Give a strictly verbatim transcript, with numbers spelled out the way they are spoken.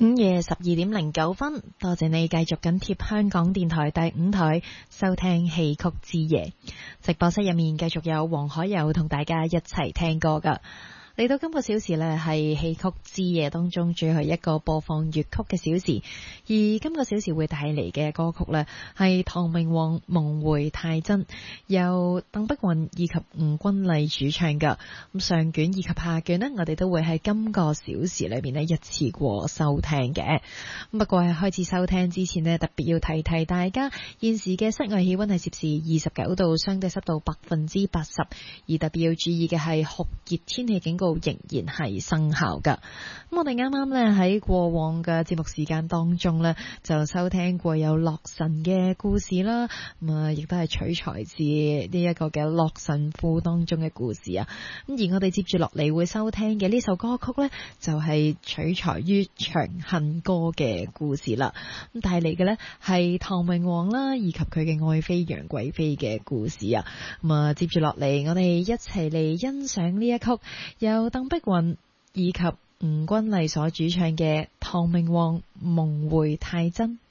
午夜十二點零九分，多謝你繼續緊貼香港電台第五台收聽戲曲之夜。直播室入面繼續有黃海柔同大家一齊聽歌噶。嚟到今個小時呢，係戲曲之夜當中最後一個播放粵曲嘅小時，而今個小時會帶嚟嘅歌曲呢，係唐明皇夢回太真，由鄧碧雲以及吳君麗主唱嘅。咁上卷以及下卷呢，我哋都會喺今個小時裏面呢一次過收聽嘅。不過喺開始收聽之前呢，特別要提提大家，現時嘅室外氣溫係攝氏二十九度，相對濕度百分之八十，而特別要注意嘅係酷熱天氣警告仍然係生效噶。咁我哋啱啱咧喺過往嘅節目時間當中咧，就收聽過有洛神嘅故事啦。咁啊，亦都係取材自呢一個嘅洛神賦當中嘅故事啊。咁而我哋接住落嚟會收聽嘅呢首歌曲咧，就係取材於《長恨歌》嘅故事啦。咁帶嚟嘅咧係唐明皇啦，以及佢嘅愛妃楊貴妃嘅故事啊。咁啊，接住落嚟，我哋一齊嚟欣賞呢一曲由鄧碧雲以及吳君麗所主唱嘅《唐明皇夢回太真》。